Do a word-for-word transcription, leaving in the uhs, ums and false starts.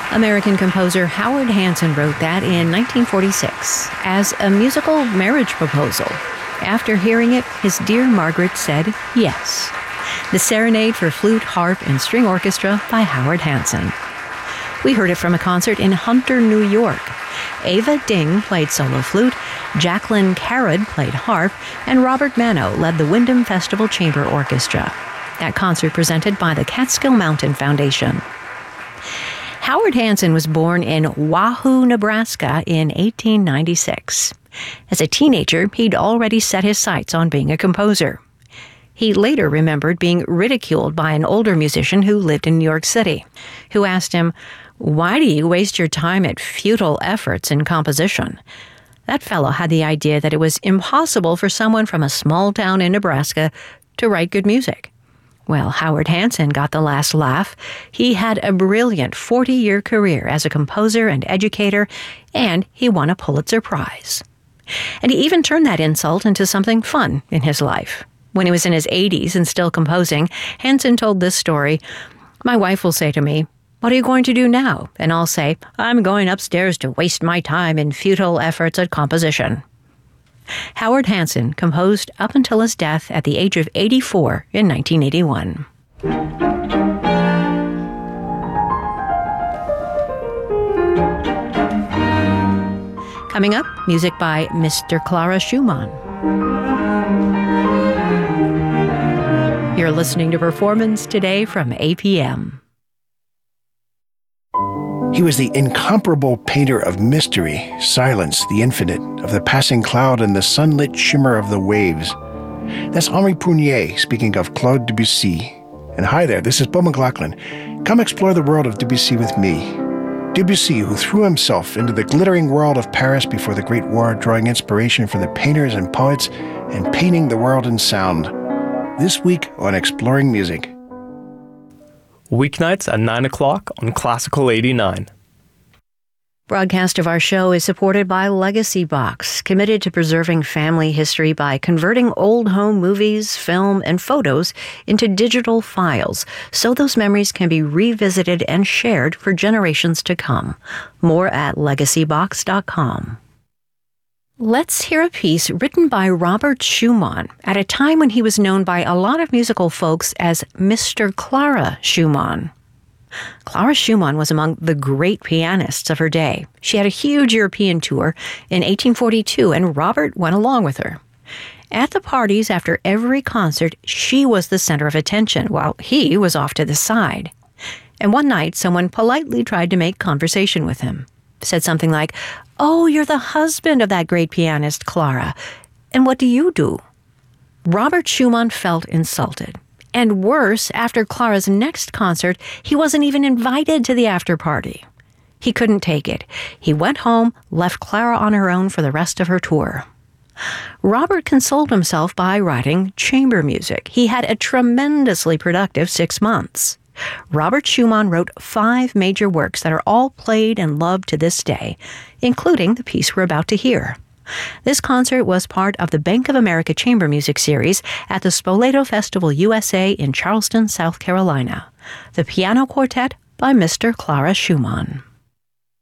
American composer Howard Hanson wrote that in nineteen forty-six as a musical marriage proposal. After hearing it, his dear Margaret said yes. The Serenade for Flute, Harp, and String Orchestra by Howard Hanson. We heard it from a concert in Hunter, New York. Ava Ding played solo flute, Jacqueline Carrad played harp, and Robert Mano led the Windham Festival Chamber Orchestra. That concert presented by the Catskill Mountain Foundation. Howard Hanson was born in Wahoo, Nebraska in eighteen ninety-six. As a teenager, he'd already set his sights on being a composer. He later remembered being ridiculed by an older musician who lived in New York City, who asked him, "Why do you waste your time at futile efforts in composition?" That fellow had the idea that it was impossible for someone from a small town in Nebraska to write good music. Well, Howard Hanson got the last laugh. He had a brilliant forty-year career as a composer and educator, and he won a Pulitzer Prize. And he even turned that insult into something fun in his life. When he was in his eighties and still composing, Hanson told this story. "My wife will say to me, 'What are you going to do now?' And I'll say, 'I'm going upstairs to waste my time in futile efforts at composition.'" Howard Hanson composed up until his death at the age of eighty-four in nineteen eighty-one. Coming up, music by Mister Clara Schumann. You're listening to Performance Today from A P M. He was the incomparable painter of mystery, silence, the infinite, of the passing cloud and the sunlit shimmer of the waves. That's Henri Prunier speaking of Claude Debussy. And hi there, this is Beau McLaughlin. Come explore the world of Debussy with me. Debussy, who threw himself into the glittering world of Paris before the Great War, drawing inspiration from the painters and poets and painting the world in sound. This week on Exploring Music. Weeknights at nine o'clock on Classical eighty-nine. Broadcast of our show is supported by Legacy Box, committed to preserving family history by converting old home movies, film, and photos into digital files so those memories can be revisited and shared for generations to come. More at legacy box dot com. Let's hear a piece written by Robert Schumann at a time when he was known by a lot of musical folks as Mister Clara Schumann. Clara Schumann was among the great pianists of her day. She had a huge European tour in eighteen forty-two, and Robert went along with her. At the parties after every concert, she was the center of attention, while he was off to the side. And one night, someone politely tried to make conversation with him. Said something like, "Oh, you're the husband of that great pianist, Clara. And what do you do?" Robert Schumann felt insulted. And worse, after Clara's next concert, he wasn't even invited to the after party. He couldn't take it. He went home, left Clara on her own for the rest of her tour. Robert consoled himself by writing chamber music. He had a tremendously productive six months. Robert Schumann wrote five major works that are all played and loved to this day, including the piece we're about to hear. This concert was part of the Bank of America Chamber Music Series at the Spoleto Festival U S A in Charleston, South Carolina. The Piano Quartet by Mister Clara Schumann.